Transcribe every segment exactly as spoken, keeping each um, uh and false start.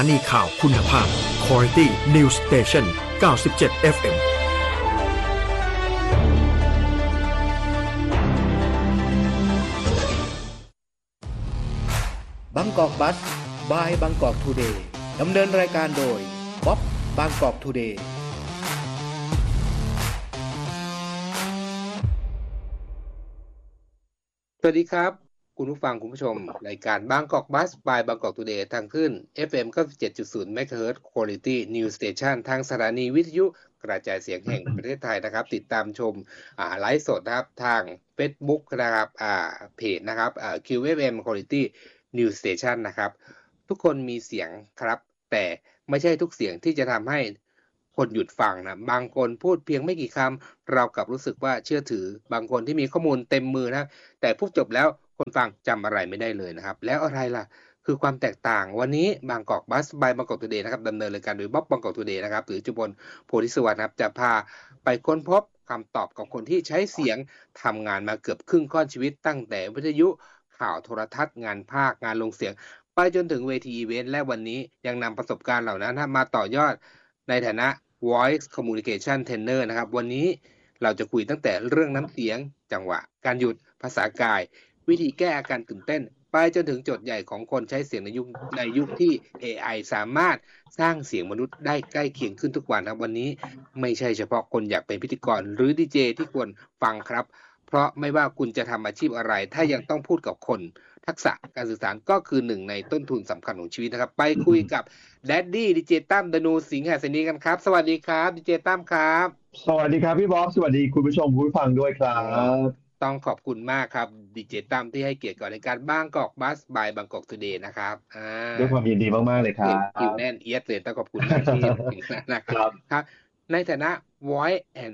นีข่าวคุณภาพ Quality News Station เก้าสิบเจ็ด เอฟ เอ็มบางกอกบัส by บางกอกทูเดย์ดำเนินรายการโดยบ๊อบบางกอกทูเดย์สวัสดีครับคุณผู้ฟังคุณผู้ชมรายการบางกอกบัส by บางกอกทูเดย์ทางคลื่น เอฟ เอ็ม เก้าสิบเจ็ดจุดศูนย์ เมกะเฮิรตซ์ Quality News Station ทางสถานีวิทยุกระจายเสียงแห่งประเทศไทยนะครับติดตามชมอ่าไลฟ์สดนะครับทาง Facebook นะครับอ่าเพจนะครับอ่า คิว เอฟ เอ็ม Quality News Station นะครับทุกคนมีเสียงครับแต่ไม่ใช่ทุกเสียงที่จะทำให้คนหยุดฟังนะบางคนพูดเพียงไม่กี่คำเรากลับรู้สึกว่าเชื่อถือบางคนที่มีข้อมูลเต็มมือนะแต่พูดจบแล้วคนฟังจำอะไรไม่ได้เลยนะครับแล้วอะไรล่ะคือความแตกต่างวันนี้บางกอกบัส by บางกอกทูเดย์นะครับดำเนินรายการโดยบ๊อบบางกอกทูเดย์นะครับหรือจุบลโพธิสุวรรณครับจะพาไปค้นพบคำตอบกับคนที่ใช้เสียงทำงานมาเกือบครึ่งค่อนชีวิตตั้งแต่วิทยุข่าวโทรทัศน์งานภาคงานลงเสียงไปจนถึงเวทีอีเวนต์และวันนี้ยังนำประสบการณ์เหล่านั้นมาต่อยอดในฐานะ Voice Communication Trainer นะครับวันนี้เราจะคุยตั้งแต่เรื่องน้ำเสียงจังหวะการหยุดภาษากายวิธีแก้อาการตื่นเต้นไปจนถึงโจทย์ใหญ่ของคนใช้เสียงในยุคในยุคที่ เอ ไอ สามารถสร้างเสียงมนุษย์ได้ใกล้เคียงขึ้นทุกวันครับวันนี้ไม่ใช่เฉพาะคนอยากเป็นพิธีกรหรือดีเจที่ควรฟังครับเพราะไม่ว่าคุณจะทำอาชีพอะไรถ้ายังต้องพูดกับคนทักษะการสื่อสารก็คือหนึ่งในต้นทุนสำคัญของชีวิตนะครับไปคุยกับแดดดี้ดีเจตั้มดนูสิงห์หาสนีกันครับสวัสดีครับดีเจตั้มครับสวัสดีครับพี่บ๊อบสวัสดีคุณผู้ชมผู้ฟังด้วยครับต้องขอบคุณมากครับดีเจตั้มที่ให้เกียรติกับรายการบางกอกบัส by บางกอกทูเดย์นะครับด้วยความยินดีมากๆเลยครับคิวแน่นเอียดเลยต้องขอบคุณมากที่นะครับครับในฐานะ Voice and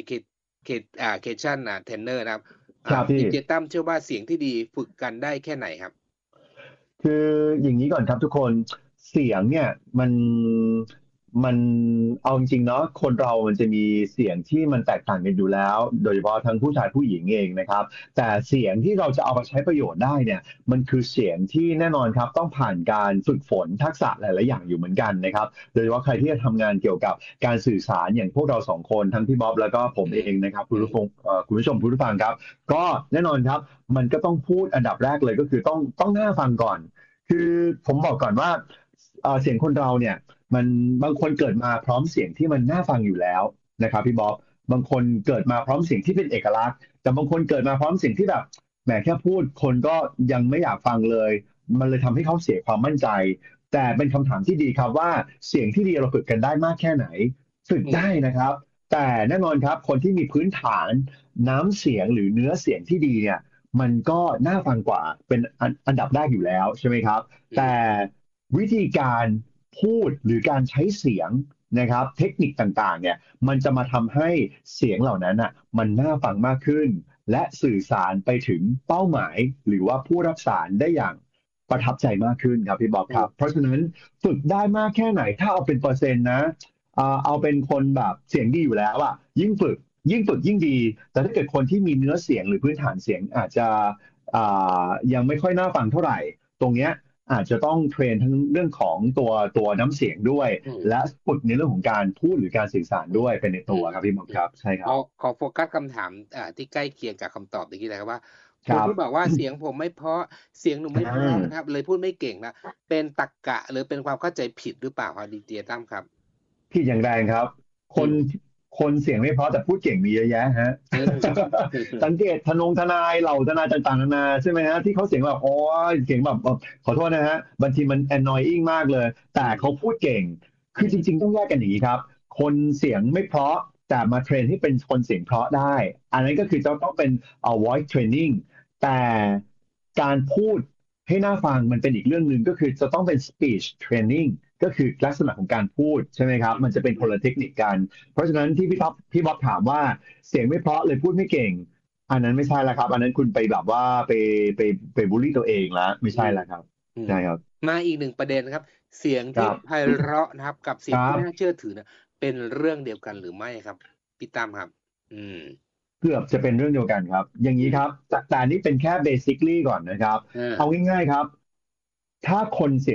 Communication Trainer นะครับดีเจตั้มเชื่อว่าเสียงที่ดีฝึกกันได้แค่ไหนครับคืออย่างนี้ก่อนครับทุกคนเสียงเนี่ยมันมันเอาจริงๆเนาะคนเรามันจะมีเสียงที่มันแตกต่างกันอยู่แล้วโดยเฉพาะทั้งผู้ชายผู้หญิงเองนะครับแต่เสียงที่เราจะเอามาใช้ประโยชน์ได้เนี่ยมันคือเสียงที่แน่นอนครับต้องผ่านการฝึกฝนทักษะหลายๆอย่างอยู่เหมือนกันนะครับโดยเฉพาะใครที่จะทำงานเกี่ยวกับการสื่อสารอย่างพวกเราสองคนทั้งพี่บ๊อบแล้วก็ผมเองนะครับคุณผู้ชมคุณผู้ชมผู้ฟังครับก็แน่นอนครับมันก็ต้องพูดอันดับแรกเลยก็คือต้องต้องน่าฟังก่อนคือผมบอกก่อนว่าเสียงคนเราเนี่ยมันบางคนเกิดมาพร้อมเสียงที่มันน่าฟังอยู่แล้วนะครับพี่บ๊อบบางคนเกิดมาพร้อมเสียงที่เป็นเอกลักษณ์แต่บางคนเกิดมาพร้อมเสียงที่แบบแหมแค่พูดคนก็ยังไม่อยากฟังเลยมันเลยทำให้เขาเสียความมั่นใจแต่เป็นคำถามที่ดีครับว่าเสียงที่ดีเราฝึกกันได้มากแค่ไหนฝึกได้นะครับแต่แน่นอนครับคนที่มีพื้นฐานน้ำเสียงหรือเนื้อเสียงที่ดีเนี่ยมันก็น่าฟังกว่าเป็นอันดับแรกอยู่แล้วใช่ไหมครับแต่วิธีการพูดหรือการใช้เสียงนะครับเทคนิคต่างๆเนี่ยมันจะมาทำให้เสียงเหล่านั้นอ่ะมันน่าฟังมากขึ้นและสื่อสารไปถึงเป้าหมายหรือว่าผู้รับสารได้อย่างประทับใจมากขึ้นครับพี่บ๊อบครับเพราะฉะนั้นฝึกได้มากแค่ไหนถ้าเอาเป็นเปอร์เซ็นต์นะเอาเป็นคนแบบเสียงดีอยู่แล้วอ่ะยิ่งฝึกยิ่งฝึกยิ่งดีแต่ถ้าเกิดคนที่มีเนื้อเสียงหรือพื้นฐานเสียงอาจจะยังไม่ค่อยน่าฟังเท่าไหร่ตรงเนี้ยอาจจะต้องเทรนทั้งเรื่องของตัวตัวน้ำเสียงด้วยและฝึกในเรื่องของการพูดหรือการสื่อสารด้วยเป็นในตัวครับพี่บ๊อบครับใช่ครับขอโฟกัสคำถามที่ใกล้เคียงกับคำตอบเมื่อกี้นะครับว่าคนที่บอกว่าเสียงผมไม่เพราะเสียงหนูไม่เพราะนะครับเลยพูดไม่เก่งนะเป็นตรรกะหรือเป็นความเข้าใจผิดหรือเปล่าครับดีเจตั้มครับผิดอย่างแรงครับคนคนเสียงไม่เพราะแต่พูดเก่งมีเยอะแยะฮะสังเกตทนงทนายเหล่าทนายต่างๆนานาใช่ไหมฮะที่เขาเสียงแบบโอ้ยเสียงแบบขอโทษนะฮะบางทีมัน annoying มากเลยแต่เขาพูดเก่งคือจริงๆต้องแยกกันอย่างนี้ครับคนเสียงไม่เพราะแต่มาเทรนให้เป็นคนเสียงเพราะได้อันนั้นก็คือจะต้องเป็น voice training แต่การพูดให้น่าฟังมันเป็นอีกเรื่องนึงก็คือจะต้องเป็น speech trainingก็คือลักษณะของการพูดใช่ไหมครับมันจะเป็นคนละเทคนิคกันเพราะฉะนั้นที่พี่บ๊อบพี่บ๊อบถามว่าเสียงไม่เพราะเลยพูดไม่เก่งอันนั้นไม่ใช่ละครับอันนั้นคุณไปแบบว่าไปไปไปบูลลี่ตัวเองแล้วไม่ใช่ละครับใช่ครับมาอีกหนึ่งประเด็นนะครับเสียงที่ไพเราะนะครับกับเสียงที่น่าเชื่อถือนะเป็นเรื่องเดียวกันหรือไม่ครับพี่ตั้มครับอืมเกือบจะเป็นเรื่องเดียวกันครับอย่างนี้ครับแต่นี่เป็นแค่ basically ก่อนนะครับเอาง่ายๆครับถ้าคนเสียง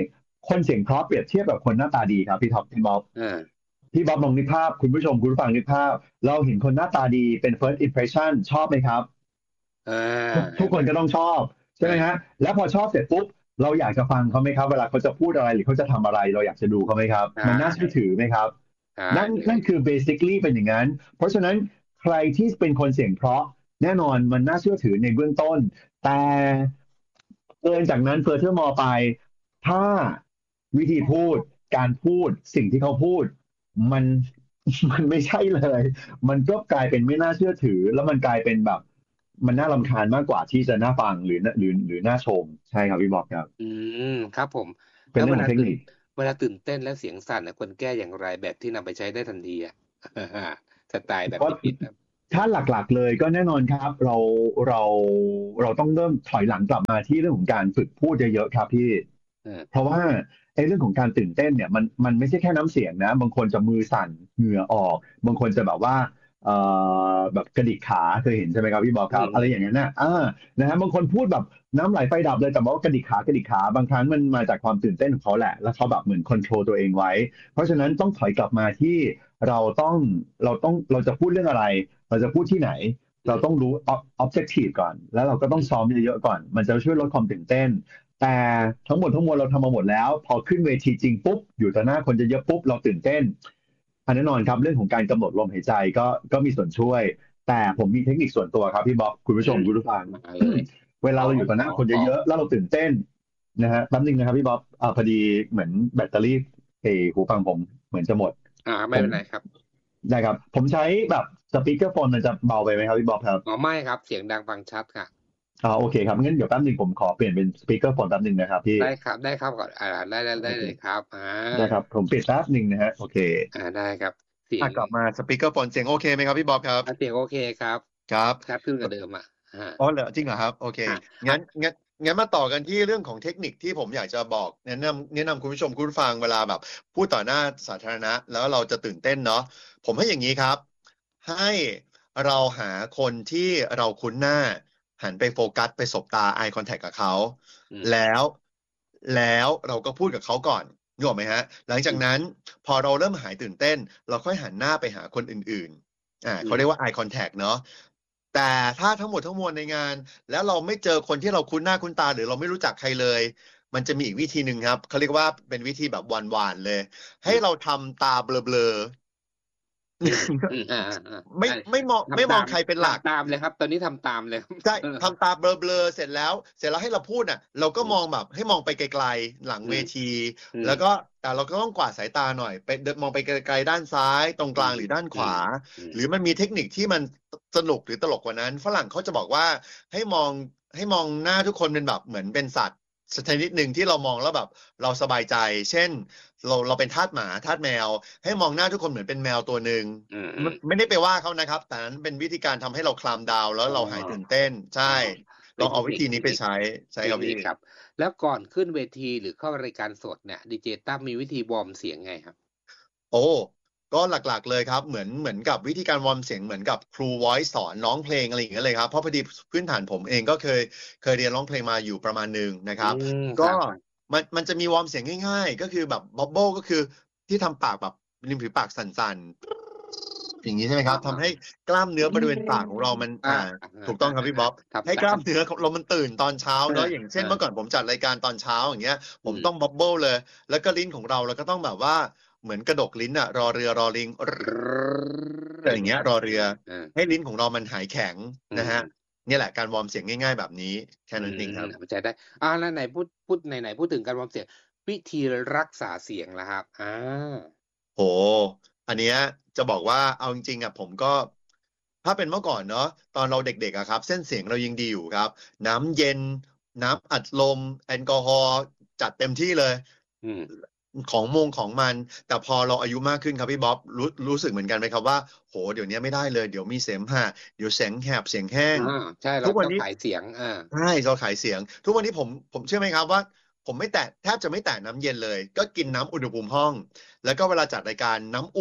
คนเสียงเพราะเปรียบเทียบกับคนหน้าตาดีครับพี่ท็อปพี่บ๊อบอ่าพี่บ๊อบลองนึกภาพคุณผู้ชมคุณผู้ฟังนึกภาพเราเห็นคนหน้าตาดีเป็น first impression ชอบไหมครับอ่ทุกาทุกคนก็ต้องชอบใช่ไหมฮะแล้วพอชอบเสร็จปุ๊บเราอยากจะฟังเขาไหมครับเวลาเขาจะพูดอะไรหรือเขาจะทำอะไรเราอยากจะดูเขาไหมครับใช่มันน่าเชื่อถือไหมครับใช่นั่นเลยนั่นคือ basically เป็นอย่างนั้นเพราะฉะนั้นใครที่เป็นคนเสียงเพราะแน่นอนมันน่าเชื่อถือในเบื้องต้นแต่เกินจากนั้นเฟอร์เทอร์มอไปถ้าวิธีพูดการพูดสิ่งที่เขาพูดมันมันไม่ใช่เลยมันก็กลายเป็นไม่น่าเชื่อถือแล้วมันกลายเป็นแบบมันน่ารำคาญมากกว่าที่จะน่าฟังหรือหรือหรือน่าชมใช่ครับพี่บอกครับอืมครับผมเป็นเรื่แล้วเวลาตื่นองของเทคนิคเวลาตื่นเต้นแล้วเสียงสั่นนะควรแก้อย่างไรแบบที่นำไปใช้ได้ทันทีอ่ะ สไตล์แบบก็ผิดๆครับถ้าหลักๆเลยก็แน่นอนครับเราเราเราต้องเริ่มถอยหลังกลับมาที่เรื่องของการฝึกพูดเยอะๆครับพี่อ่าเพราะว่าไอ้เรื่องของการตื่นเต้นเนี่ยมันมันไม่ใช่แค่น้ำเสียงนะบางคนจะมือสั่นเหงื่อออกบางคนจะแบบว่าเอ่อแบบกระดิกขาเคยเห็นใช่ไหมครับพี่บอกอืครับอะไรอย่างมนั้นนะอ่านะฮะบางคนพูดแบบน้ำไหลไฟดับเลยแต่ว่ากระดิกขากระดิกขาบางครั้งมันมาจากความตื่นเต้นของเขาแหละแล้วเขาแบบเหมือนคอนโทรลตัวเองไว้เพราะฉะนั้นต้องถอยกลับมาที่เราต้องเราต้องเราจะพูดเรื่องอะไร เราจะพูดที่ไหนอืมเราต้องรู้ ob- objective ก่อนแล้วเราก็ต้อืมองซ้อมเยอะๆก่อนมันจะช่วยลดความตื่นเต้นแต่ทั้งหมดทั้งมวลเราทำมาหมดแล้วพอขึ้นเวทีจริงปุ๊บอยู่ต่อหน้าคนเยอะๆปุ๊บเราตื่นเต้นอันแน่นอนครับเรื่องของการกำหนดลมหายใจก็ก็มีส่วนช่วยแต่ผมมีเทคนิคส่วนตัวครับพี่บ๊อบคุณผู้อืมชมคุณผู้ฟังมาเลยเวลาเราอยู่ต่อหน้าคนเยอะๆแล้วเราตื่นเต้นนะฮะแป๊บนึงนะครับพี่บ๊อบอ่าพอดีเหมือนแบตเตอรี่เออหูฟังผมเหมือนจะหมดอ่าผมไม่เป็นไรครับได้ครับผมใช้แบบสปีกเกอร์โฟนมันจะเบาไปไหมครับพี่บ๊อบครับอ๋อไม่ครับเสียงดังฟังชัดค่ะอ๋อโอเคครับงั้นเดี๋ยวแป๊บหนึ่งผมขอเปลี่ยนเป็นสปีกเกอร์โฟนแป๊บหนึ่งนะครับพี่ได้ครับได้ครับก่อนอ่าได้ได้ได้โอเคเลยครับอ่าได้ครับผมเปลี่ยนแป๊บหนึ่งนะฮะโอเคอ่าได้ครับเสียงอ่ะกลับมาสปีกเกอร์โฟนเสียงโอเคไหมครับพี่บ๊อบครับอ่าเสียงโอเคครับครับชัดขึ้นกว่าเดิมอ่ะอ่าอ๋อเหรอจริงเหรอครับโอเคอ่าอ่ะงั้นงั้นงั้นมาต่อกันที่เรื่องของเทคนิคที่ผมอยากจะบอกแนะนำแนะนำคุณผู้ชมคุณผู้ฟังเวลาแบบพูดต่อหน้าสาธารณะแล้วเราจะตื่นเต้นเนาะผมให้อย่างนี้ครับให้เราหาคนที่เราคุ้นหน้าหันไปโฟกัสไปสบตา eye contact กับเขาอืมแล้วแล้วเราก็พูดกับเขาก่อนนึกออกไหมฮะหลังอืจากมนั้นพอเราเริ่มหายตื่นเต้นเราค่อยหันหน้าไปหาคนอื่นๆอ่าอืมเขาเรียกว่า eye contact เนาะ แต่ถ้าทั้งหมดทั้งมวลในงานแล้วเราไม่เจอคนที่เราคุ้นหน้าคุ้นตาหรือเราไม่รู้จักใครเลยมันจะมีอีกวิธีหนึ่งครับเขาเรียกว่าเป็นวิธีแบบหวานๆเลยอืให้มเราทำตาเบลออืมอืมอ่าอ่าอ่าๆไม่ได้ไม่มองไม่ทำตามมองใครเป็นหลักทำตามเลยครับตอนนี้ทำตามเลยครับใช่เออทำตาเบลอๆเสร็จแล้วเสร็จแล้วให้เราพูดน่ะเราก็อืมมองแบบให้มองไปไกลๆหลังอืมเวทีอืมแล้วก็แต่เราก็ต้องกวาดสายตาหน่อยไปเดินมองไปไกลๆด้านซ้ายตรงกอืมลางหรือด้านขอืมวาอืมหรือมันมีเทคนิคที่มันสนุกหรือตลกกว่านั้นฝรั่งเขาจะบอกว่าให้มองให้มองหน้าทุกคนเป็นแบบเหมือนเป็นสัตว์ชนิดหนึ่งที่เรามองแล้วแบบเราสบายใจ เช่นเราเราเป็นทาสหมาทาสแมวให้มองหน้าทุกคนเหมือนเป็นแมวตัวหนึ่งอืมอืไม่มไม่ได้ไปว่าเขานะครับแต่นั้นเป็นวิธีการทำให้เราคลามดาวน์แล้วอ๋อเราหายตื่นเต้นใช่อ๋อลองเอาวิเป็นเทคนิคธีนี้ไปเทคนิคใช้ใช้ครับพี่เทคนิคครับแล้วก่อนขึ้นเวทีหรือเข้ารายการสดเนี่ยดีเจตั้มมีวิธีวอร์มเสียงไงครับโอ้ก็หลักๆเลยครับเหมือนเหมือนกับวิธีการวอร์มเสียงเหมือนกับครู voice สอนร้องเพลงอะไรอย่างเงี้ยเลยครับเพราะพอดีพื้นฐานผมเองก็เคยเคยเรียนร้องเพลงมาอยู่ประมาณหนึ่งนะคอืรับมคก็รับครับมันมันจะมีวอร์มเสียงง่ายๆก็คือแบบบับเบิลก็คือที่ทำปากแบบริมฝีปากสั่นๆอย่างนี้ใช่ไหมคอ่าอ่ารับทำให้กล้ามเนื้อบริเวณปากของเรามันอ่าอ่าอ่าถูกต้องครับอ่าอ่าพี่บ๊อบให้ทำตามกล้ามเนื้อของเรามันตื่นตอนเช้าเออเนาะอย่างเอเช่นอเมื่อก่อนผมจัดรายการตอนเช้าอย่างเงี้ยผอืมมต้องบับเบิลเลย แล้วก็ลิ้นของเราเราก็ต้องแบบว่าเหมือนกระดกลิ้นอะรอเรือรอลิงอย่างเงี้ยรอเรือเออให้ลิ้นของเรามันหายแข็งอืนะฮะมนี่แหละการวอร์มเสียงง่ายๆแบบนี้แค่อืนั้นเองมครับเข้าใจได้อ่าแล้วไหนพูดพูดไหนไหนพูดถึงการวอร์มเสียงวิธีรักษาเสียงล่ะครับอ่าโหอันเนี้ยจะบอกว่าเอาจริงๆอะผมก็ถ้าเป็นเมื่อก่อนเนาะตอนเราเด็กๆอะครับเส้นเสียงเรายังดีอยู่ครับน้ำเย็นน้ำอัดลมแอลกอฮอล์จัดเต็มที่เลยอืมของมงของมันแต่พอเราอายุมากขึ้นครับพี่บ๊อบรู้รู้สึกเหมือนกันไหมครับว่าโหเดี๋ยวนี้ไม่ได้เลยเดี๋ยวมีเสมหะเดี๋ยวเสียงแหบเสียงแห้งอ่าใช่เราทุกวันนี้ต้องขายเสียงอ่าใช่เราขายเสียงทุกวันนี้ผมผมเชื่อไหมครับว่าผมไม่แตะแทบจะไม่แตะน้ำเย็นเลยก็กินน้ำอุณหภูมิห้องแล้วก็เวลาจัดรายการน้ำอุ่น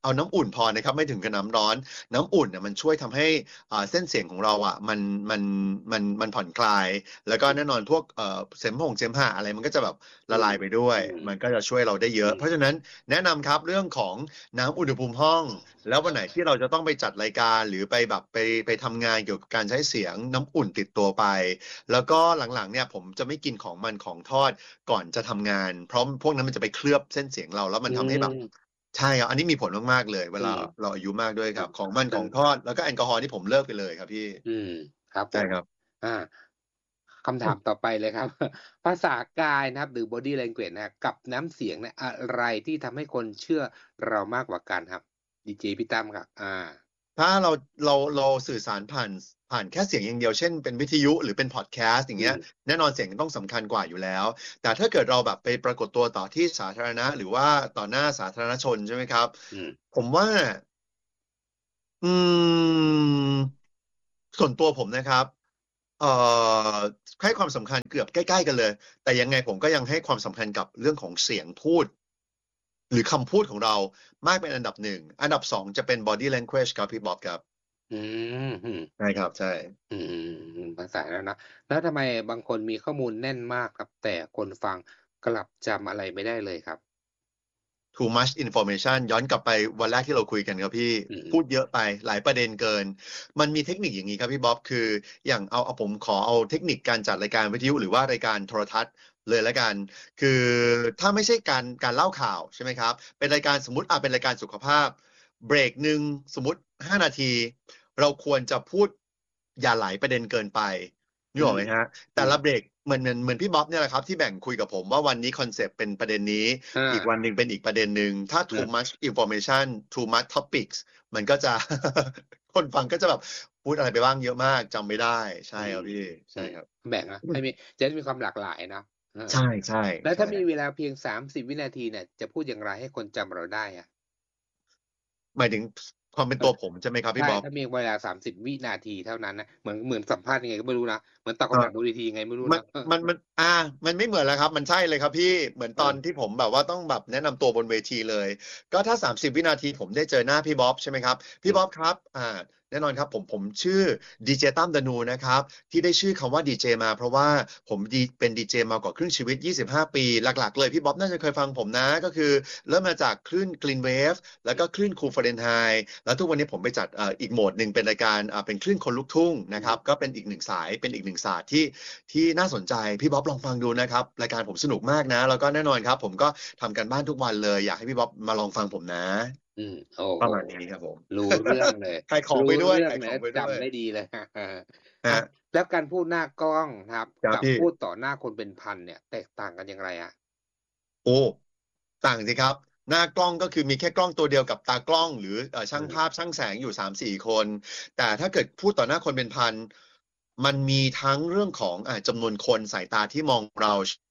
เอาน้ำอุ่นพอนะครับไม่ถึงกับน้ำร้อนน้ำอุ่นเนี่ยมันช่วยทำให้อ่าเส้นเสียงของเราอ่ะมันมันมันมันผ่อนคลายแล้วก็แน่นอนพวกเอ่อเสมหงเสมหะอะไรมันก็จะแบบละลายไปด้วยมันก็จะช่วยเราได้เยอะเพราะฉะนั้นแนะนำครับเรื่องของน้ำอุณหภูมิห้องแล้ววันไหนที่เราจะต้องไปจัดรายการหรือไปแบบไปไปทำงานเกี่ยวกับการใช้เสียงน้ำอุ่นติดตัวไปแล้วก็หลังๆเนี่ยผมจะไม่กินของมันของทอดก่อนจะทำงานเพราะพวกนั้นมันจะไปเคลือบเส้นเสียงเราแล้วมันทำให้แบบใช่ครับอันนี้มีผลมากๆเลยเวลาเราอายุมากด้วยครับของมันของทอดแล้วก็แอลกอฮอล์ที่ผมเลิกไปเลยครับพี่อืมครับใช่ครับอ่าคำถามต่อไปเลยครับ ภาษากายนะครับหรือ body language นะกับน้ำเสียงเนี่ยอะไรที่ทำให้คนเชื่อเรามากกว่ากันครับดีเจพี่ตั้มครับอ่าถ้าเราเราเราสื่อสารผ่านผ่านแค่เสียงอย่างเดียวเช่นเป็นวิทยุหรือเป็นพอดแคสต์อย่างเงี้ยแน่นอนเสียงต้องสำคัญกว่าอยู่แล้วแต่ถ้าเกิดเราแบบไปปรากฏตัวต่อที่สาธารณะหรือว่าต่อหน้าสาธารณชนใช่ไหมครับผมว่าอืมส่วนตัวผมนะครับเอ่อให้ความสำคัญเกือบใกล้ๆกันเลยแต่ยังไงผมก็ยังให้ความสำคัญกับเรื่องของเสียงพูดหรือคำพูดของเรามากเป็นอันดับหนึ่งอันดับสองจะเป็น body language ครับพี่บ๊อบครับอืมใช่ครับใช่อืมภาษาแล้วนะแล้วทำไมบางคนมีข้อมูลแน่นมากครับแต่คนฟังกลับจำอะไรไม่ได้เลยครับ too much information ย้อนกลับไปวันแรกที่เราคุยกันครับพี่พูดเยอะไปหลายประเด็นเกินมันมีเทคนิคอย่างนี้ครับพี่บ๊อบคืออย่างเอาเอาผมขอเอาเทคนิคการจัดรายการวิทยุหรือว่ารายการโทรทัศน์เลยละกันคือถ้าไม่ใช่การการเล่าข่าวใช่ไหมครับเป็นรายการสมมติอ่ะเป็นรายการสุขภาพเบรกหนึ่งสมมติห้านาทีเราควรจะพูดอย่าหลายประเด็นเกินไปนึกออกไหมฮะแต่ละเบรกเหมือนเหมือนเหมือนพี่บ๊อบเนี่ยแหละครับที่แบ่งคุยกับผมว่าวันนี้คอนเซปต์เป็นประเด็นนี้อีกวันหนึ่งเป็นอีกประเด็นหนึ่งถ้า too much information too much topics มันก็จะ คนฟังก็จะแบบพูดอะไรไปบ้างเยอะมากจำไม่ได้ใช่ครับพี่ใช่ครับแบ่งนะให้มีจะมีความหลากหลายนะใช่ใช่แล้วถ้ามีเวลาเพียงสามสิบวินาทีเนี่ยจะพูดอย่างไรให้คนจำเราได้อะหมายถึงความเป็นตัวผมใช่ไหมครับพี่บ๊อบถ้ามีเวลาสามสิบวินาทีเท่านั้นนะเหมือนเหมือนสัมภาษณ์ยังไงก็ไม่รู้นะเหมือนตอบคำถามบนเวทียังไงไม่รู้มันนะมันมันอ่ามันไม่เหมือนแล้วครับมันใช่เลยครับพี่เหมือนตอนที่ผมแบบว่าต้องแบบแนะนำตัวบนเวทีเลยก็ถ้าสามสิบวินาทีผมได้เจอหน้าพี่บ๊อบใช่ไหมครับพี่บ๊อบครับอ่าแน่นอนครับผมผมชื่อดีเจตั้มดนูนะครับที่ได้ชื่อคำว่าดีเจมาเพราะว่าผมดีเป็นดีเจมากว่าครึ่งชีวิตยี่สิบห้าปีหลักๆเลยพี่บ๊อบน่าจะเคยฟังผมนะก็คือเริ่มมาจากคลื่น Green Wave แล้วก็คลื่น Cool Fahrenheit แล้วทุกวันนี้ผมไปจัดอ่าอีกโหมดหนึ่งเป็นรายการอ่าเป็นคลื่นคนลุกทุ่งนะครับก็เป็นอีกหนึ่งสายเป็นอีกหนึ่งศาสตร์ที่ที่น่าสนใจพี่บ๊อบลองฟังดูนะครับรายการผมสนุกมากนะแล้วก็แน่นอนครับผมก็ทำกันบ้านทุกวันเลยอยากให้พี่บ๊อบมาลองฟังผมนะอืมโอ้ประมาณนี้ครับผมรู้เรื่องเลยขายของไปด้วยขายของไปด้วยจำได้ดีเลยฮะแล้วการพูดหน้ากล้องครับกับพูดต่อหน้าคนเป็นพันเนี่ยแตกต่างกันอย่างไรอ่ะโอ้ต่างสิครับหน้ากล้องก็คือมีแค่กล้องตัวเดียวกับตากล้องหรือช่างภาพช่างแสงอยู่ สามสี่ คนแต่ถ้าเกิดพูดต่อหน้าคนเป็นพันมันมีทั้งเรื่องของอ่าจำนวนคนสายตาที่มองเรา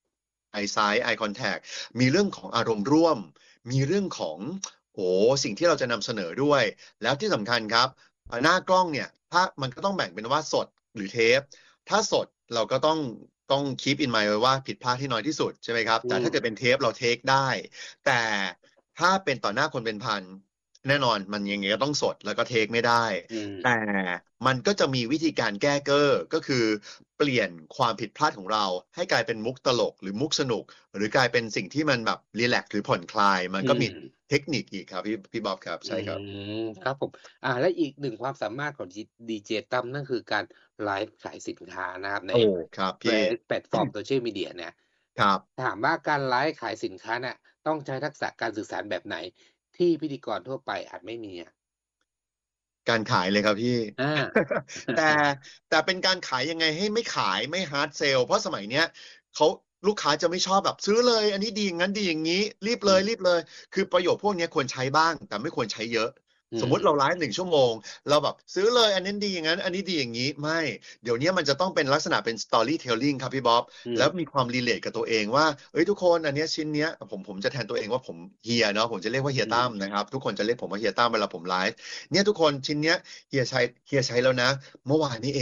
eye sight eye contact มีเรื่องของอารมณ์ร่วมมีเรื่องของโอ้สิ่งที่เราจะนำเสนอด้วยแล้วที่สำคัญครับหน้ากล้องเนี่ยถ้ามันก็ต้องแบ่งเป็นว่าสดหรือเทปถ้าสดเราก็ต้องต้อง keep in mind ไว้ว่าผิดพลาดที่น้อยที่สุดใช่ไหมครับแต่ถ้าเกิดเป็นเทปเราเทคได้แต่ถ้าเป็นต่อหน้าคนเป็นพันแน่นอนมันยังไงก็ต้องสดแล้วก็เทคไม่ได้แต่มันก็จะมีวิธีการแก้เกอร์ก็คือเปลี่ยนความผิดพลาดของเราให้กลายเป็นมุกตลกหรือมุกสนุกหรือกลายเป็นสิ่งที่มันแบบรีแลกซ์หรือผ่อนคลายมันก็มีเทคนิคอีกครับพี่พี่บ๊อบครับใช่ครับครับผมอ่าและอีกหนึ่งความสามารถของดีเจตั้มนั่นคือการไลฟ์ขายสินค้านะครับในแพลตฟอร์มโซเชียลมีเดียเนี่ยครับถามว่าการไลฟ์ขายสินค้าเนี่ยต้องใช้ทักษะการสื่อสารแบบไหนที่พิธีกรทั่วไปอาจไม่มีอ่ะการขายเลยครับพี่แต่แต่เป็นการขายยังไงให้ไม่ขายไม่ฮาร์ดเซลเพราะสมัยเนี้ยเขาลูกค้าจะไม่ชอบแบบซื้อเลยอันนี้ดีอย่างนั้นดีอย่างนี้รีบเลยรีบเลยคือประโยชน์พวกนี้ควรใช้บ้างแต่ไม่ควรใช้เยอะสมมติเราไลฟ์หนึ่งชั่วโมงเราแบบซื้อเลยอันนี้ดีอย่างนั้นอันนี้ดีอย่างนี้ไม่เดี๋ยวนี้มันจะต้องเป็นลักษณะเป็น storytelling ครับพี่บ๊อบแล้วมีความรีเลทกับตัวเองว่าเอ้ยทุกคนอันนี้ชิ้นเนี้ยผมผมจะแทนตัวเองว่าผมเฮียเนาะผมจะเรียกว่าเฮียตั้มนะครับทุกคนจะเรียกผมว่าเฮียตั้มเวลาผมไลฟ์เนี่ยทุกคนชิ้นเนี้ยเฮียใช้เฮียใช้แล้วนะเมื่อวานนี้เอง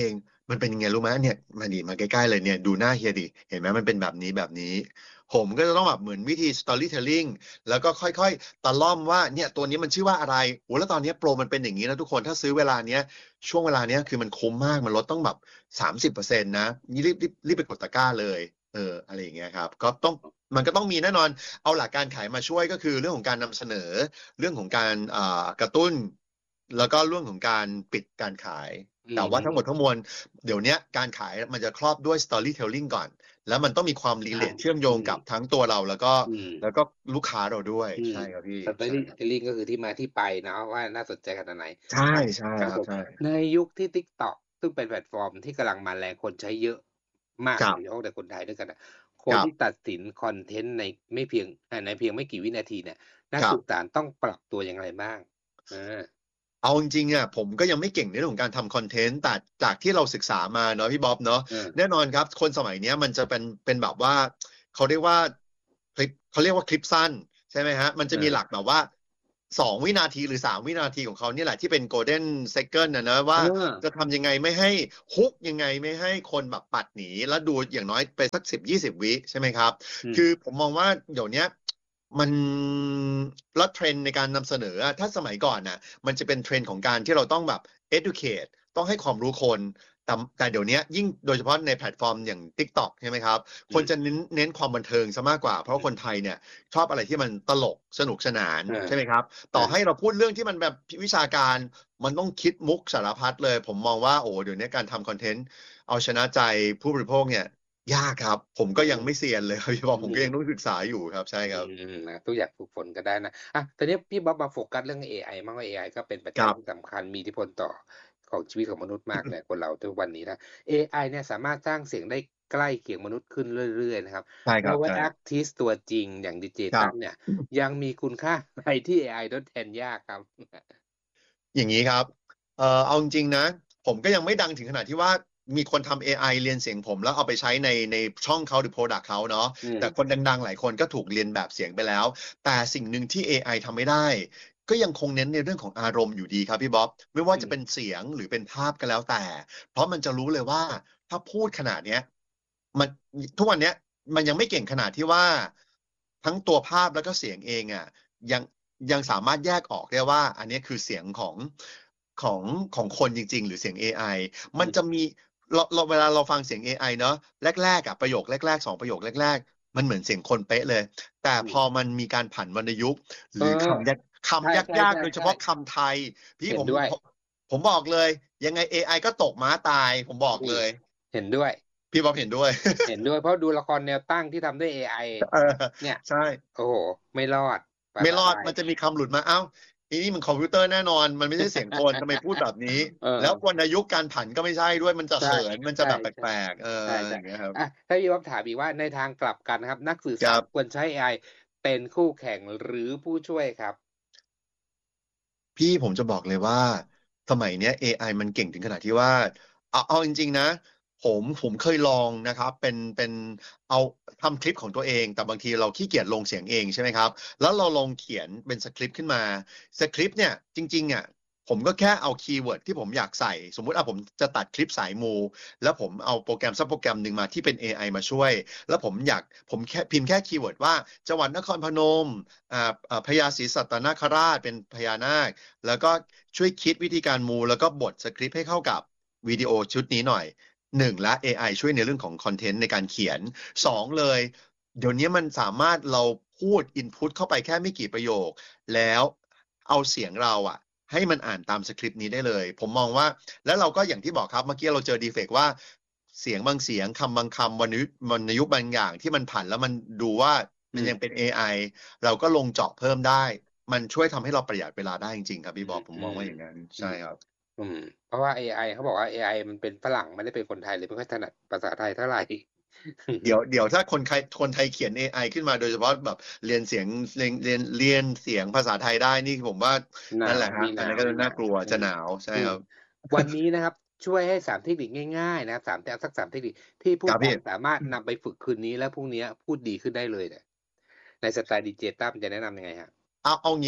มันเป็นยังไงรู้ไหมเนี่ยมาดิมาใกล้ๆเลยเนี่ยดูหน้าเฮียดิเห็นไหมมันเป็นแบบนี้แบบนี้ผมก็จะต้องแบบเหมือนวิธี storytelling แล้วก็ค่อยๆตะล่อมว่าเนี่ยตัวนี้มันชื่อว่าอะไรโอ้แล้วตอนนี้โปรมันเป็นอย่างนี้นะทุกคนถ้าซื้อเวลาเนี้ยช่วงเวลาเนี้ยคือมันคุ้มมากมันลดต้องแบบสามสิบเปอร์เซ็นต์นะนี่รีบรีบรีบไปกดตะกร้าเลยเอออะไรอย่างเงี้ยครับก็ต้องมันก็ต้องมีแน่นอนเอาหลักการขายมาช่วยก็คือเรื่องของการนำเสนอเรื่องของการอ่ากระตุ้นแล้วก็เรื่องของการปิดการขายแต่ว่าทั้งหมดทั้งมวลเดี๋ยวนี้การขายมันจะครอบด้วย storytelling ก่อนแล้วมันต้องมีความรีเลทเชื่อมโยงกับทั้งตัวเราแล้วก็แล้วก็ลูกค้าเราด้วยใช่ครับพี่ storytelling ก็คือที่มาที่ไปนะว่าน่าสนใจขนาดไหนใช่ใช่ครับใช่ในยุคที่ TikTok ซึ่งเป็นแพลตฟอร์มที่กำลังมาแรงคนใช้เยอะมากโดยเฉพาะแต่คนไทยด้วยกันนะคนที่ตัดสินคอนเทนต์ในไม่เพียงในเพียงไม่กี่วินาทีเนี่ยนักสื่อสารต้องปรับตัวอย่างไรบ้างเอาจริงๆอ่ะผมก็ยังไม่เก่งในเรื่องของการทำคอนเทนต์แต่จากที่เราศึกษามาเนาะพี่บ๊อบเนาะแน่นอนครับคนสมัยนี้มันจะเป็นเป็นแบบว่าเขาเรียกว่าคลิปเขาเรียกว่าคลิปสั้นใช่ไหมฮะมันจะมีหลักแบบว่าสองวินาทีหรือสามวินาทีของเขาเนี่ยแหละที่เป็นโกลเด้นเซคันด์นะนะว่าจะทำยังไงไม่ให้ฮุกยังไงไม่ให้คนแบบปัดหนีแล้วดูอย่างน้อยไปสักสิบยี่สิบวิใช่ไหมครับคือผมมองว่าเดี๋ยวนี้มันแล้วเทรนด์ในการนำเสนอถ้าสมัยก่อนน่ะมันจะเป็นเทรนด์ของการที่เราต้องแบบ educate ต้องให้ความรู้คนแต่แต่เดี๋ยวนี้ยิ่งโดยเฉพาะในแพลตฟอร์มอย่าง TikTok ใช่ไหมครับคนจะเน้นเน้นความบันเทิงซะมากกว่าเพราะคนไทยเนี่ยชอบอะไรที่มันตลกสนุกสนานใช่ไหมครับต่อให้เราพูดเรื่องที่มันแบบวิชาการมันต้องคิดมุกสารพัดเลยผมมองว่าโอ้เดี๋ยวนี้การทำคอนเทนต์เอาชนะใจผู้บริโภคเนี่ยยากครับผมก็ยังไม่เซียนเลยพี่บ๊อบผมก็ยังต้องศึกษาอยู่ครับใช่ครับทุกอย่างฝึกฝนก็ได้นะอ่ะตอนนี้พี่บ๊อบมาโฟกัสเรื่อง เอ ไอ มากว่า เอ ไอ ก็เป็นปัจจัยที่สำคัญมีอิทธิพลต่อของชีวิตของมนุษย์มากเลยคนเราทุกวันนี้นะ เอ ไอ เนี่ยสามารถสร้างเสียงได้ใกล้เคียงมนุษย์ขึ้นเรื่อยๆนะครับใช่ครับเพราะว่าอาร์ติสต์ตัวจริงอย่างดีเจตั้มเนี่ยยังมีคุณค่าอะไรที่ เอ ไอ ทดแทนยากครับอย่างนี้ครับเอ่อเอาจริงๆนะผมก็ยังไม่ดังถึงขนาดที่ว่ามีคนทำ เอ ไอ เรียนเสียงผมแล้วเอาไปใช้ในในช่องเขาหรือ product เขาเนาะแต่คนดังๆหลายคนก็ถูกเรียนแบบเสียงไปแล้วแต่สิ่งหนึ่งที่ เอ ไอ ทำไม่ได้ก็ยังคงเน้นในเรื่องของอารมณ์อยู่ดีครับพี่บ๊อบไม่ว่าจะเป็นเสียงหรือเป็นภาพก็แล้วแต่เพราะมันจะรู้เลยว่าถ้าพูดขนาดเนี้ยมันทุกวันเนี้ยมันยังไม่เก่งขนาดที่ว่าทั้งตัวภาพแล้วก็เสียงเองอ่ะยังยังสามารถแยกออกได้ว่าอันนี้คือเสียงของของของคนจริงๆหรือเสียง เอ ไอ มันจะมีเราเราเวลาเราฟังเสียง เอ ไอ เนาะแรกๆอ่ะประโยคแรกๆสองประโยคแรกๆมันเหมือนเสียงคนเป๊ะเลยแต่พอมันมีการผันวรรณยุกต์หรือคำยากคำยากๆโดยเฉพาะคำไทยพี่ผมผมบอกเลยยังไง เอ ไอ ก็ตกม้าตายผมบอกเลยเห็นด้วยพี่บอกเห็นด้วยเห็นด้วยเพราะดูละครแนวตั้งที่ทำด้วย เอ ไอ เนี่ยใช่โอ้โหไม่รอดไม่รอดมันจะมีคำหลุดมาเอ้าอีนี่มันคอมพิวเตอร์แน่นอนมันไม่ใช่เสียงคนทำไมพูดแบบนี้แล้ววรรณยุกต์การผันก็ไม่ใช่ด้วยมันจะเขินมันจะแบบแปลกๆเอออย่างเงี้ยครับถ้าพี่ว่าถามอีกว่าในทางกลับกันนะครับนักสื่อสารควรใช้ เอ ไอ เป็นคู่แข่งหรือผู้ช่วยครับพี่ผมจะบอกเลยว่าสมัยเนี้ย เอ ไอ มันเก่งถึงขนาดที่ว่าเอาเอาจริงๆนะผมผมเคยลองนะครับเป็นเป็นเอาทำคลิปของตัวเองแต่บางทีเราขี้เกียจลงเสียงเองใช่ไหมครับแล้วเราลองเขียนเป็นสคริปต์ขึ้นมาสคริปต์เนี่ยจริงๆอ่ะผมก็แค่เอาคีย์เวิร์ดที่ผมอยากใส่สมมุติอ่ะผมจะตัดคลิปสายมูแล้วผมเอาโปรแกรมสักโปรแกรมหนึ่งมาที่เป็น เอ ไอ มาช่วยแล้วผมอยากผมแค่พิมพ์แค่คีย์เวิร์ดว่าจังหวัดนครพนมอ่าอ่าพญาศรีสัตนคราชเป็นพญานาคแล้วก็ช่วยคิดวิธีการมูแล้วก็บทสคริปต์ให้เข้ากับวิดีโอชุดนี้หน่อยหนึ่งและ เอ ไอ ช่วยในเรื่องของคอนเทนต์ในการเขียนสองเลยเดี๋ยวนี้มันสามารถเราพูดอินพุตเข้าไปแค่ไม่กี่ประโยคแล้วเอาเสียงเราอ่ะให้มันอ่านตามสคริปต์นี้ได้เลยผมมองว่าแล้วเราก็อย่างที่บอกครับเมื่อกี้เราเจอดีเฟกต์ว่าเสียงบางเสียงคำบางคำวรรณยุกต์วรรณยุกต์บางอย่างที่มันผันแล้วมันดูว่ามันยังเป็น เอ ไอ เราก็ลงเจาะเพิ่มได้มันช่วยทำให้เราประหยัดเวลาได้จริงๆครับพี่บอบผมมองว่าอย่างนั้นใช่ครับอืมเพราะว่า เอ ไอ เขาบอกว่า เอ ไอ มันเป็นฝรั่งไม่ได้เป็นคนไทยเลยไม่ค่อยถนัดภาษาไทยเท่าไหร่เดี๋ยวเดี๋ยวถ้าคนไทยคนไทยเขียน เอ ไอ ขึ้นมาโดยเฉพาะแบบเรียนเสียงเรียนเรียนเรียนเสียงภาษาไทยได้นี่ผมว่านั่นแหละครับอันนี้ก็น่ากลัวจะหนาวใช่ครับวันนี้นะครับช่วยให้สามเทคนิคง่ายๆนะครับสามแต่สักสามเทคนิคที่ผู้ฟังสามารถนำไปฝึกคืนนี้แล้วพรุ่งนี้พูดดีขึ้นได้เลยเนี่ยในสไตล์ดีเจตั้มจะแนะนำยังไงฮะเอาเอางี้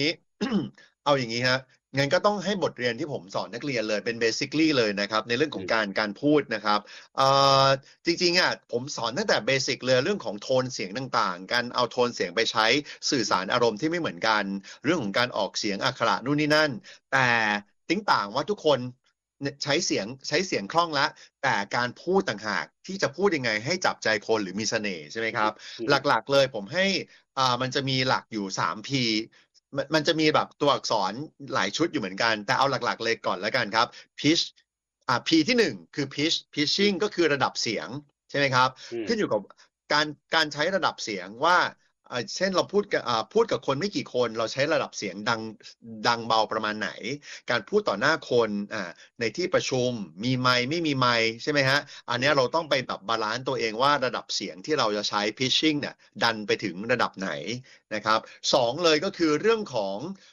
เอาอย่างนี้ฮะงั้นก็ต้องให้บทเรียนที่ผมสอนนักเรียนเลยเป็น basically เลยนะครับในเรื่องของการการพูดนะครับเอ่อจริงๆอ่ะผมสอนตั้งแต่เบสิกเลยเรื่องของโทนเสียงต่างๆการเอาโทนเสียงไปใช้สื่อสารอารมณ์ที่ไม่เหมือนกันเรื่องของการออกเสียงอักขระนู่นนี่นั่นแต่ติ้งต่างว่าทุกคนใช้เสียงใช้เสียงคล่องละแต่การพูดต่างหากที่จะพูดยังไงให้จับใจคนหรือมีเสน่ห์ใช่ไหมครับหลักๆเลยผมให้อ่ามันจะมีหลักอยู่ สาม พี มันมันจะมีแบบตัวอักษรหลายชุดอยู่เหมือนกันแต่เอาหลักๆเลยก่อนแล้วกันครับ pitch อ่า P ที่หนึ่งคือ pitch pitching ก็คือระดับเสียงใช่ไหมครับขึ้นอยู่กับการการใช้ระดับเสียงว่าเช่นเราพูดกับพูดกับคนไม่กี่คนเราใช้ระดับเสียงดังดังเบาประมาณไหนการพูดต่อหน้าคนในที่ประชุมมีไมค์ไม่มีไมค์ใช่ไหมฮะอันนี้เราต้องไปแบบบาลานซ์ตัวเองว่าระดับเสียงที่เราจะใช้ pitching เนี่ยดันไปถึงระดับไหนนะครับสองเลยก็คือเรื่องของ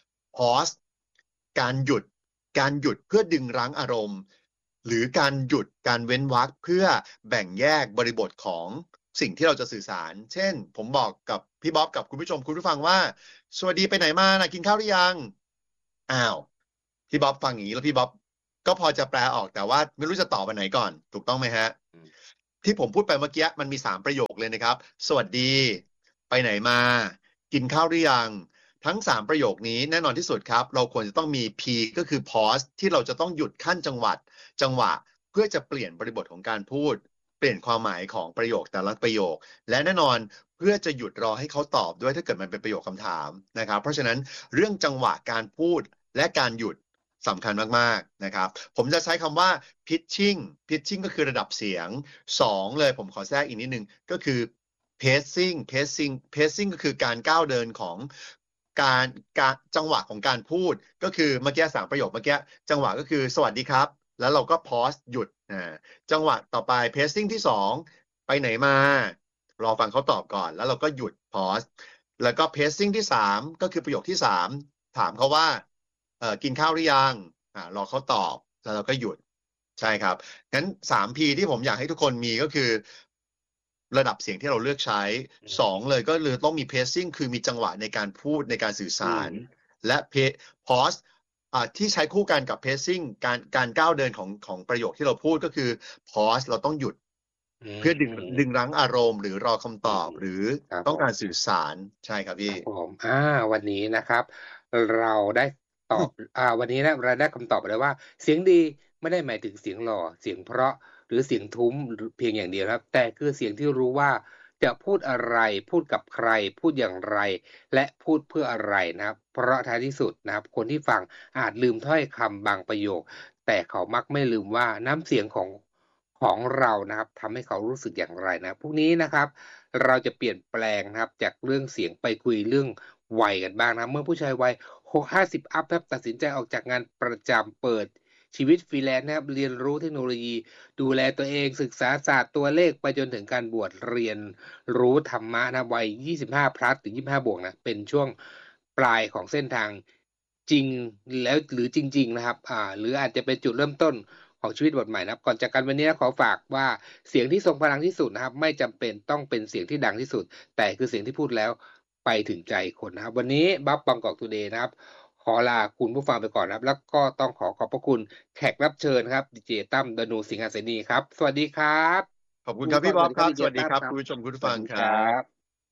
pause การหยุดการหยุดเพื่อดึงรั้งอารมณ์หรือการหยุดการเว้นวรรคเพื่อแบ่งแยกบริบทของสิ่งที่เราจะสื่อสารเช่นผมบอกกับพี่บ๊อบกับคุณผู้ชมคุณผู้ฟังว่าสวัสดีไปไหนมานะกินข้าวหรือยังอ้าวพี่บ๊อบฟังอย่างนี้แล้วพี่บ๊อบก็พอจะแปลออกแต่ว่าไม่รู้จะตอบไปไหนก่อนถูกต้องไหมฮะที่ผมพูดไปเมื่อกี้มันมีสามประโยคเลยนะครับสวัสดีไปไหนมากินข้าวหรือยังทั้งสามประโยคนี้แน่นอนที่สุดครับเราควรจะต้องมี P ก็คือ pause ที่เราจะต้องหยุดขั้นจังหวัดจังหวะเพื่อจะเปลี่ยนบริบทของการพูดเปลี่ยนความหมายของประโยคแต่ละประโยคและแน่นอนเพื่อจะหยุดรอให้เขาตอบด้วยถ้าเกิดมันเป็นประโยคคำถามนะครับเพราะฉะนั้นเรื่องจังหวะการพูดและการหยุดสำคัญมากๆนะครับผมจะใช้คำว่า pitching pitching ก็คือระดับเสียงสองเลยผมขอแทรกอีกนิดนึงก็คือ pacing pacing pacing ก็คือการก้าวเดินของการการจังหวะของการพูดก็คือเมื่อกี้สามประโยคเมื่อกี้จังหวะก็คือสวัสดีครับแล้วเราก็ pause หยุดอ่าจังหวะต่อไป pacing ที่สองไปไหนมารอฟังเขาตอบก่อนแล้วเราก็หยุด pause แล้วก็ pacing ที่สามก็คือประโยคที่สามถามเขาว่าเอ่อกินข้าวหรือยังอ่ารอเขาตอบแล้วเราก็หยุดใช่ครับงั้น สาม พี ที่ผมอยากให้ทุกคนมีก็คือระดับเสียงที่เราเลือกใช้สองเลยก็เลยต้องมี pacing คือมีจังหวะในการพูดในการสื่อสารและ pause อ่าที่ใช้คู่กันกับ pacing การการก้าวเดินของของประโยคที่เราพูดก็คือ pause เราต้องหยุดเพื่อดึงดึงรั้งอารมณ์หรือรอคำตอบหรือต้องการสื่อสารใช่ครับพี่ผมอ่าวันนี้นะครับเราได้ตอบอ่าวันนี้นะเราได้คำตอบเลยว่าเสียงดีไม่ได้หมายถึงเสียงหล่อเสียงเพราะหรือเสียงทุ้มเพียงอย่างเดียวครับแต่คือเสียงที่รู้ว่าจะพูดอะไรพูดกับใครพูดอย่างไรและพูดเพื่ออะไรนะครับเพราะท้ายที่สุดนะครับคนที่ฟังอาจลืมถ้อยคำบางประโยคแต่เขามักไม่ลืมว่าน้ำเสียงของของเรานะครับทำให้เขารู้สึกอย่างไรนะพวกนี้นะครับเราจะเปลี่ยนแปลงนะครับจากเรื่องเสียงไปคุยเรื่องวัยกันบ้างนะเมื่อผู้ชายวัยหก ห้าสิบอัพครับตัดสินใจออกจากงานประจำเปิดชีวิตฟรีแลนซ์นะครับเรียนรู้เทคโนโลยีดูแลตัวเองศึกษาศาสตร์ตัวเลขไปจนถึงการบวชเรียนรู้ธรรมะนะวัยยี่สิบห้า plus ถึงยี่สิบห้าบวกนะเป็นช่วงปลายของเส้นทางจริงแล้วหรือจริงๆนะครับอ่าหรืออาจจะเป็นจุดเริ่มต้นของชีวิตบทใหม่นะครับก่อนจากกันวันนี้ขอฝากว่าเสียงที่ทรงพลังที่สุดนะครับไม่จำเป็นต้องเป็นเสียงที่ดังที่สุดแต่คือเสียงที่พูดแล้วไปถึงใจคนนะครับวันนี้บัฟบางกอกทูเดย์นะครับขอลาคุณผู้ฟังไปก่อนนะครับแล้วก็ต้องขอขอบพระคุณแขกรับเชิญครับดีเจตั้มดนูสิงหเสนีครับสวัสดีครับขอบคุณครับพี่บ๊อบครับสวัสดีครับคุณผู้ชมคุณผู้ฟังครับ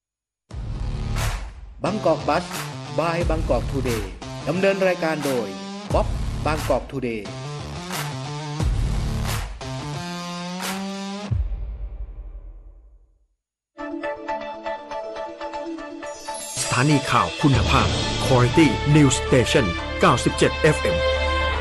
บางกอกบัสบายบางกอกทูเดย์ดำเนินรายการโดยบ๊อบบางกอกทูเดย์สถานีข่าวคุณภาพ Quality News Station เก้าสิบเจ็ด เอฟ เอ็ม